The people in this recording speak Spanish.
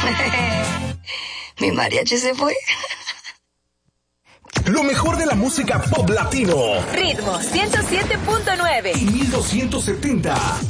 Mi mariachi se fue. Lo mejor de la música pop latino. Ritmo 107.9 y 1270.